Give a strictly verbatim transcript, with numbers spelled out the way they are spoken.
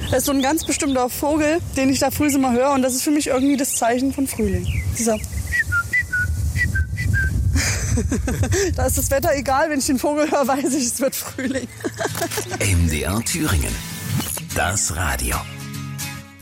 Das ist so ein ganz bestimmter Vogel, den ich da früh immer höre. Und das ist für mich irgendwie das Zeichen von Frühling. Dieser da ist das Wetter egal, wenn ich den Vogel höre, weiß ich, es wird Frühling. M D R Thüringen. Das Radio.